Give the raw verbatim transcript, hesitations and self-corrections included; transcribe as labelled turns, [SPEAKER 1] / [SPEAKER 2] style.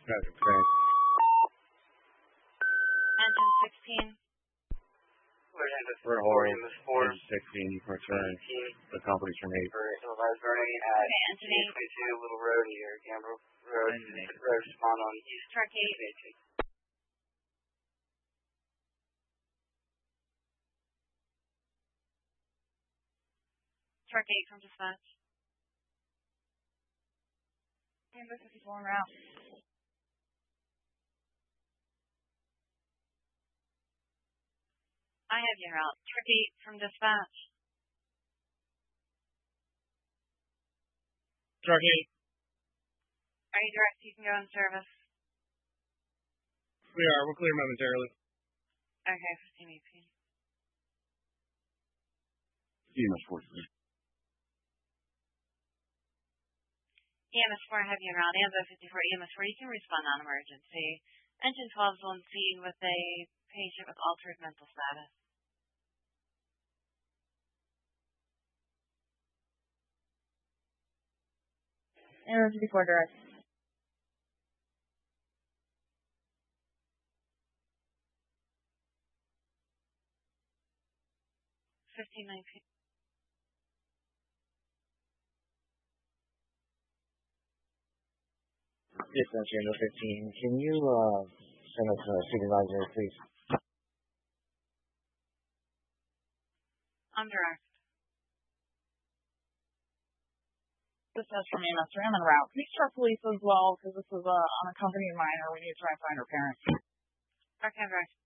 [SPEAKER 1] That's correct.
[SPEAKER 2] Engine sixteen.
[SPEAKER 1] For hold, engine sixteen, return the confirmation eight.
[SPEAKER 2] Okay, engine eight.
[SPEAKER 3] twenty-two, Little Road near Gamble Road. Road, respond on
[SPEAKER 2] Use truck eight. Truck eight from dispatch.
[SPEAKER 4] Canvas fifty-four en route.
[SPEAKER 2] I have your route. Truck eight from dispatch.
[SPEAKER 1] Truck eight.
[SPEAKER 2] Are you direct? You can go in service.
[SPEAKER 1] We are. We'll clear momentarily.
[SPEAKER 2] Okay, fifteen E P.
[SPEAKER 1] E M S four.
[SPEAKER 2] E M S four, I have your route. Ambo fifty-four, E M S four, you can respond on emergency. Engine twelve is on scene with a patient with altered mental status.
[SPEAKER 4] Ambo fifty-four direct.
[SPEAKER 2] fifteen nineteen.
[SPEAKER 5] Dispatch Ambo fifteen, can you uh, send us a supervisor, please?
[SPEAKER 2] I'm direct.
[SPEAKER 4] Dispatch from E M S three, I'm en route. Please check police as well, because this is a unaccompanied minor. We need to try and find her parents.
[SPEAKER 2] Okay, direct.